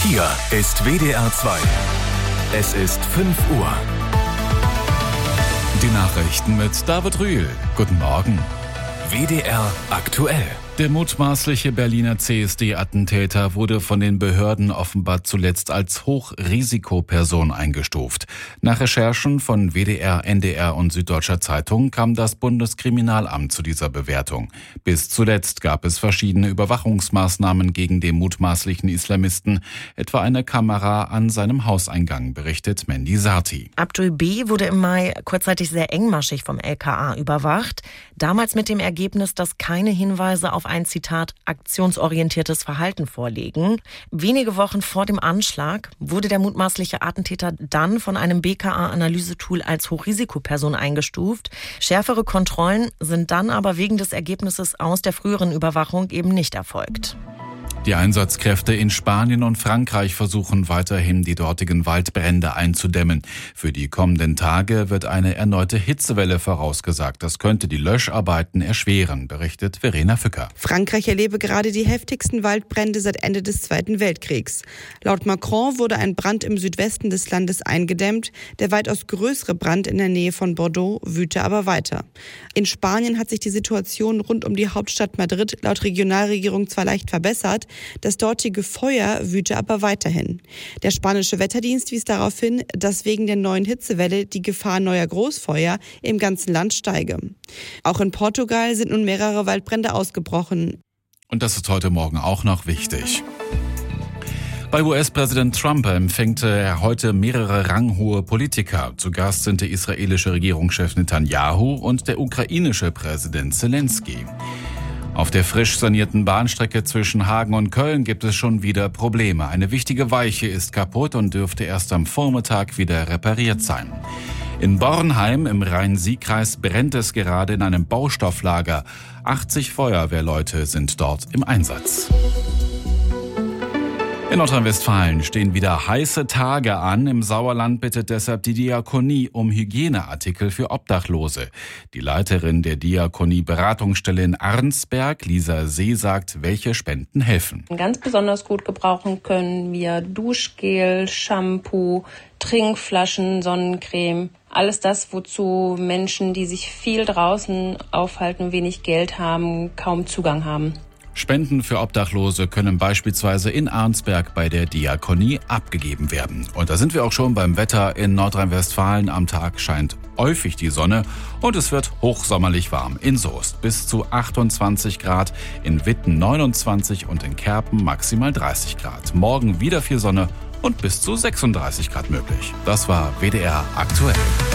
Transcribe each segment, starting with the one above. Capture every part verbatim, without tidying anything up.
Hier ist W D R zwei. Es ist fünf Uhr. Die Nachrichten mit David Rühl. Guten Morgen. W D R aktuell. Der mutmaßliche Berliner C S D-Attentäter wurde von den Behörden offenbar zuletzt als Hochrisikoperson eingestuft. Nach Recherchen von W D R, N D R und Süddeutscher Zeitung kam das Bundeskriminalamt zu dieser Bewertung. Bis zuletzt gab es verschiedene Überwachungsmaßnahmen gegen den mutmaßlichen Islamisten, etwa eine Kamera an seinem Hauseingang, berichtet Mandy Sarti. Abdul B. wurde im Mai kurzzeitig sehr engmaschig vom L K A überwacht. Damals mit dem Ergebnis, dass keine Hinweise auf ein, Zitat, aktionsorientiertes Verhalten vorliegen. Wenige Wochen vor dem Anschlag wurde der mutmaßliche Attentäter dann von einem B K A-Analysetool als Hochrisikoperson eingestuft. Schärfere Kontrollen sind dann aber wegen des Ergebnisses aus der früheren Überwachung eben nicht erfolgt. Die Einsatzkräfte in Spanien und Frankreich versuchen weiterhin, die dortigen Waldbrände einzudämmen. Für die kommenden Tage wird eine erneute Hitzewelle vorausgesagt. Das könnte die Löscharbeiten erschweren, berichtet Verena Fücker. Frankreich erlebe gerade die heftigsten Waldbrände seit Ende des Zweiten Weltkriegs. Laut Macron wurde ein Brand im Südwesten des Landes eingedämmt. Der weitaus größere Brand in der Nähe von Bordeaux wüte aber weiter. In Spanien hat sich die Situation rund um die Hauptstadt Madrid laut Regionalregierung zwar leicht verbessert, das dortige Feuer wüte aber weiterhin. Der spanische Wetterdienst wies darauf hin, dass wegen der neuen Hitzewelle die Gefahr neuer Großfeuer im ganzen Land steige. Auch in Portugal sind nun mehrere Waldbrände ausgebrochen. Und das ist heute Morgen auch noch wichtig. Bei U S-Präsident Trump empfängt er heute mehrere ranghohe Politiker. Zu Gast sind der israelische Regierungschef Netanyahu und der ukrainische Präsident Zelensky. Auf der frisch sanierten Bahnstrecke zwischen Hagen und Köln gibt es schon wieder Probleme. Eine wichtige Weiche ist kaputt und dürfte erst am Vormittag wieder repariert sein. In Bornheim im Rhein-Sieg-Kreis brennt es gerade in einem Baustofflager. achtzig Feuerwehrleute sind dort im Einsatz. In Nordrhein-Westfalen stehen wieder heiße Tage an. Im Sauerland bittet deshalb die Diakonie um Hygieneartikel für Obdachlose. Die Leiterin der Diakonie-Beratungsstelle in Arnsberg, Lisa See, sagt, welche Spenden helfen. Ganz besonders gut gebrauchen können wir Duschgel, Shampoo, Trinkflaschen, Sonnencreme. Alles das, wozu Menschen, die sich viel draußen aufhalten, wenig Geld haben, kaum Zugang haben. Spenden für Obdachlose können beispielsweise in Arnsberg bei der Diakonie abgegeben werden. Und da sind wir auch schon beim Wetter in Nordrhein-Westfalen. Am Tag scheint häufig die Sonne und es wird hochsommerlich warm. In Soest bis zu achtundzwanzig Grad, in Witten neunundzwanzig und in Kerpen maximal dreißig Grad. Morgen wieder viel Sonne und bis zu sechsunddreißig Grad möglich. Das war W D R aktuell.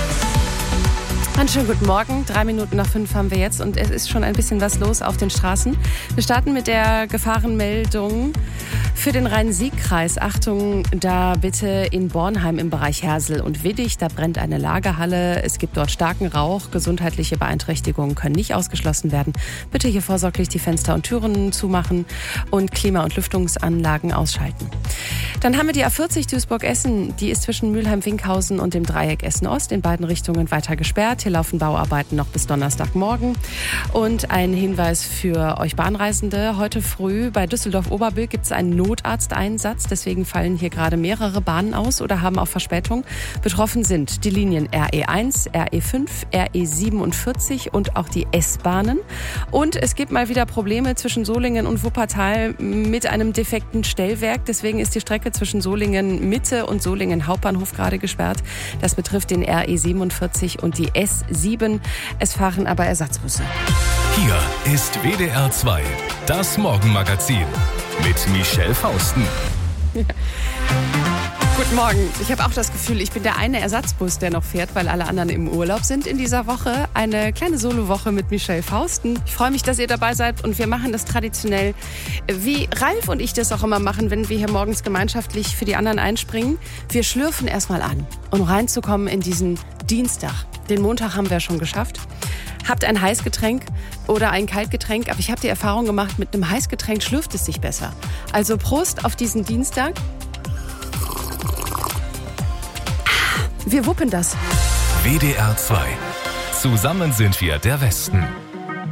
Einen schönen guten Morgen. Drei Minuten nach fünf haben wir jetzt und es ist schon ein bisschen was los auf den Straßen. Wir starten mit der Gefahrenmeldung für den Rhein-Sieg-Kreis. Achtung, da bitte in Bornheim im Bereich Hersel und Widdig. Da brennt eine Lagerhalle. Es gibt dort starken Rauch. Gesundheitliche Beeinträchtigungen können nicht ausgeschlossen werden. Bitte hier vorsorglich die Fenster und Türen zumachen und Klima- und Lüftungsanlagen ausschalten. Dann haben wir die A vierzig Duisburg-Essen. Die ist zwischen Mülheim-Winkhausen und dem Dreieck Essen-Ost in beiden Richtungen weiter gesperrt. Hier laufen Bauarbeiten noch bis Donnerstagmorgen. Und ein Hinweis für euch Bahnreisende. Heute früh bei Düsseldorf-Oberbilk gibt es einen Notarzteinsatz. Deswegen fallen hier gerade mehrere Bahnen aus oder haben auch Verspätung. Betroffen sind die Linien R E eins, R E fünf, R E siebenundvierzig und auch die S-Bahnen. Und es gibt mal wieder Probleme zwischen Solingen und Wuppertal mit einem defekten Stellwerk. Deswegen ist die Strecke zwischen Solingen Mitte und Solingen Hauptbahnhof gerade gesperrt. Das betrifft den R E siebenundvierzig und die S sieben. Es fahren aber Ersatzbusse. Hier ist W D R zwei, das Morgenmagazin mit Michelle Fausten. Ja. Guten Morgen. Ich habe auch das Gefühl, ich bin der eine Ersatzbus, der noch fährt, weil alle anderen im Urlaub sind in dieser Woche. Eine kleine Solowoche mit Michelle Fausten. Ich freue mich, dass ihr dabei seid und wir machen das traditionell, wie Ralf und ich das auch immer machen, wenn wir hier morgens gemeinschaftlich für die anderen einspringen. Wir schlürfen erstmal an, um reinzukommen in diesen Dienstag. Den Montag haben wir schon geschafft. Habt ein Heißgetränk oder ein Kaltgetränk, aber ich habe die Erfahrung gemacht, mit einem Heißgetränk schlürft es sich besser. Also Prost auf diesen Dienstag. Wir wuppen das. W D R zwei. Zusammen sind wir der Westen.